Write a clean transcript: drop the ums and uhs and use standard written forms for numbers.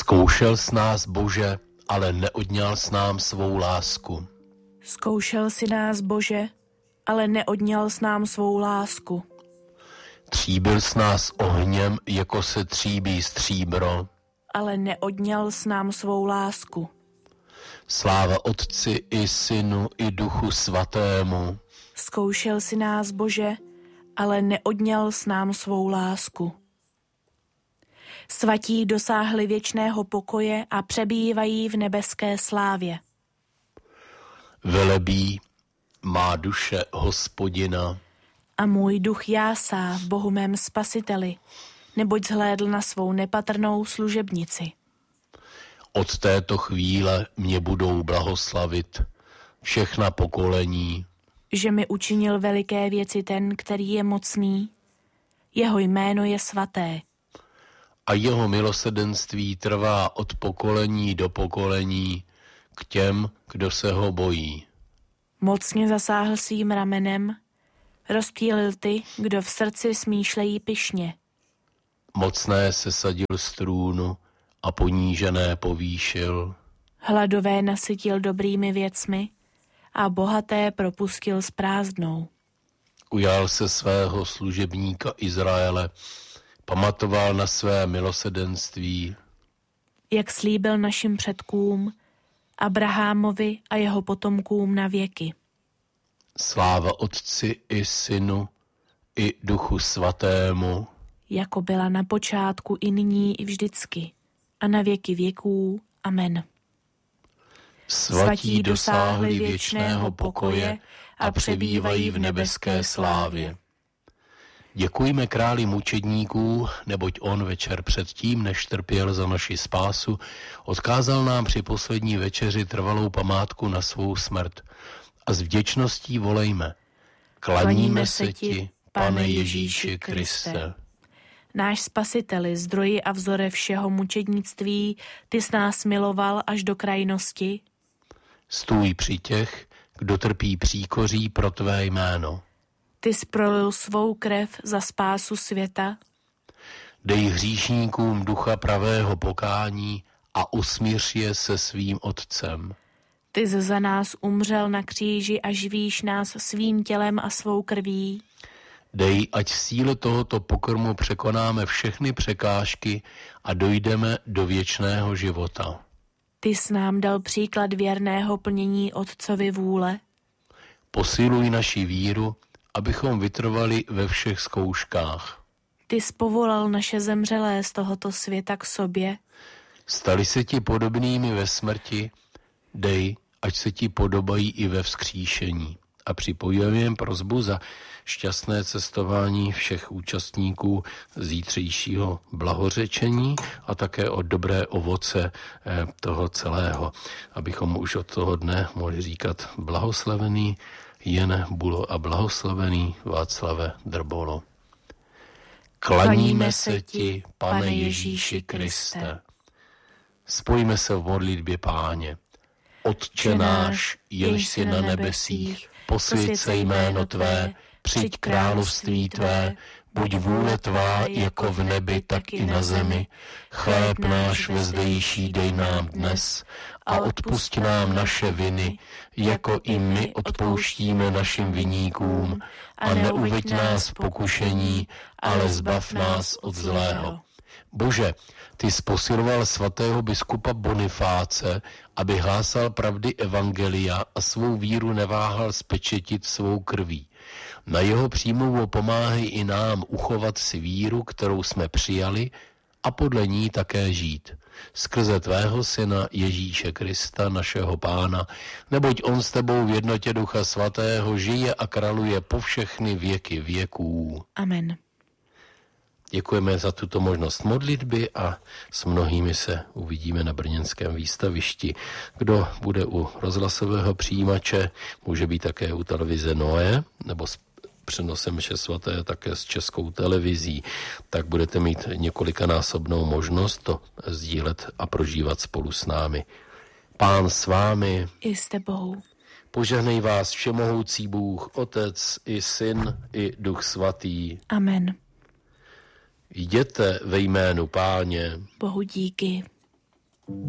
Zkoušel s nás, Bože, ale neodňal s nám svou lásku. Zkoušel si nás, Bože, ale neodňal s nám svou lásku. Tříbil s nás ohněm, jako se tříbí stříbro. Ale neodňal s nám svou lásku. Sláva Otci i Synu i Duchu Svatému. Zkoušel si nás, Bože, ale neodňal s nám svou lásku. Svatí dosáhli věčného pokoje a přebývají v nebeské slávě. Velebí má duše Hospodina. A můj duch jásá v Bohu mém Spasiteli, neboť zhlédl na svou nepatrnou služebnici. Od této chvíle mě budou blahoslavit všechna pokolení. Že mi učinil veliké věci ten, který je mocný, jeho jméno je svaté. A jeho milosrdenství trvá od pokolení do pokolení k těm, kdo se ho bojí. Mocně zasáhl svým ramenem, rozptýlil ty, kdo v srdci smýšlejí pyšně. Mocné sesadil z trůnu a ponížené povýšil. Hladové nasytil dobrými věcmi a bohaté propustil s prázdnou. Ujal se svého služebníka Izraele, pamatoval na své milosrdenství. Jak slíbil našim předkům, Abrahamovi a jeho potomkům na věky. Sláva Otci i Synu i Duchu Svatému. Jako byla na počátku i nyní i vždycky a na věky věků. Amen. Svatí dosáhli věčného pokoje a přebývají v nebeské slávě. Děkujme králi mučedníků, neboť on večer předtím, než trpěl za naši spásu, odkázal nám při poslední večeři trvalou památku na svou smrt. A s vděčností volejme: Klaníme se ti, Pane Ježíši Kriste. Náš Spasiteli, zdroji a vzore všeho mučednictví, ty s nás miloval až do krajnosti. Stůj při těch, kdo trpí příkoří pro tvé jméno. Ty prolil svou krev za spásu světa. Dej hříšníkům ducha pravého pokání a usmíř je se svým Otcem. Ty za nás umřel na kříži a živíš nás svým tělem a svou krví. Dej, ať v síle tohoto pokrmu překonáme všechny překážky a dojdeme do věčného života. Ty jsi nám dal příklad věrného plnění Otcovy vůle. Posiluj naši víru, abychom vytrvali ve všech zkouškách. Ty jsi povolal naše zemřelé z tohoto světa k sobě. Stali se ti podobnými ve smrti, dej, ať se ti podobají i ve vzkříšení. A připojujeme jen prosbu za šťastné cestování všech účastníků zítřejšího blahořečení a také o dobré ovoce toho celého, abychom už od toho dne mohli říkat blahoslavený Jen Bulo a blahoslavený Václave Drbolo. Klaníme se ti, Pane Ježíši Kriste. Spojíme se v modlitbě Páně. Otče náš, jenž jsi na nebesích, posvěť se jméno tvé, přijď království tvé, buď vůle tvá jako v nebi, tak i na zemi. Chléb náš vezdejší dej nám dnes a odpusť nám naše viny, jako i my odpouštíme našim viníkům. A neuveď nás v pokušení, ale zbav nás od zlého. Bože, ty jsi posiloval svatého biskupa Bonifáce, aby hlásal pravdy evangelia a svou víru neváhal spečetit svou krví. Na jeho přímluvu pomáhej i nám uchovat si víru, kterou jsme přijali, a podle ní také žít. Skrze tvého syna Ježíše Krista, našeho Pána, neboť on s tebou v jednotě Ducha Svatého žije a králuje po všechny věky věků. Amen. Děkujeme za tuto možnost modlitby a s mnohými se uvidíme na brněnském výstavišti. Kdo bude u rozhlasového přijímače, může být také u televize Noé, nebo s přenosem mše svaté také s Českou televizí, tak budete mít několikanásobnou možnost to sdílet a prožívat spolu s námi. Pán s vámi. I s tebou. Požehnej vás všemohoucí Bůh, Otec i Syn i Duch Svatý. Amen. Jděte ve jménu Páně. Bohu díky.